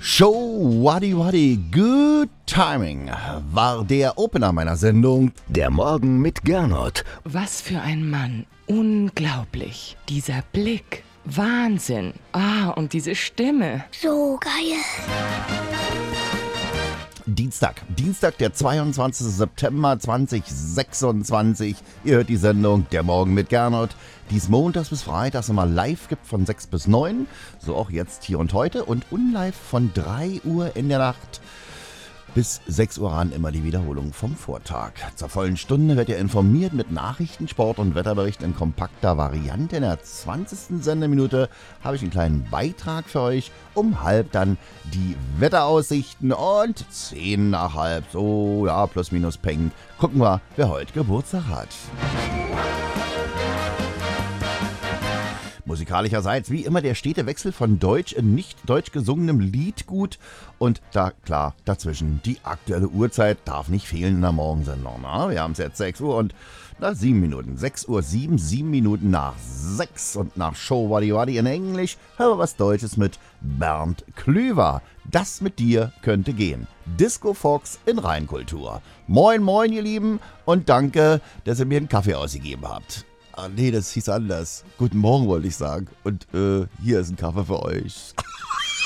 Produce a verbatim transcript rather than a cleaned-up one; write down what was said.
Show Waddy Waddy Good Timing war der Opener meiner Sendung. Der Morgen mit Gernot. Was für ein Mann. Unglaublich. Dieser Blick. Wahnsinn. Ah, und diese Stimme. So geil. Dienstag, Dienstag, der zweiundzwanzigsten September zweitausendsechsundzwanzig. Ihr hört die Sendung Der Morgen mit Gernot, die es montags bis freitags immer live gibt von sechs bis neun. So auch jetzt, hier und heute. Und unlive von drei Uhr in der Nacht bis sechs Uhr ran immer die Wiederholung vom Vortag. Zur vollen Stunde werdet ihr informiert mit Nachrichten, Sport und Wetterbericht in kompakter Variante. In der zwanzigsten Sendeminute habe ich einen kleinen Beitrag für euch. Um halb dann die Wetteraussichten und zehn nach halb, so ja, plus minus peng. Gucken wir, wer heute Geburtstag hat. Musikalischerseits wie immer der stete Wechsel von Deutsch in nicht deutsch gesungenem Liedgut und da klar dazwischen die aktuelle Uhrzeit darf nicht fehlen in der Morgensendung. Na, wir haben es jetzt sechs Uhr und nach sieben Minuten, sechs Uhr sieben, sieben Minuten nach sechs und nach Show Waddy Waddy in Englisch hören wir was Deutsches mit Bernd Klüver. Das mit dir könnte gehen. Disco Fox in Rheinkultur. Moin moin ihr Lieben und danke, dass ihr mir einen Kaffee ausgegeben habt. Ah nee, das hieß anders. Guten Morgen wollte ich sagen. Und äh, hier ist ein Kaffee für euch.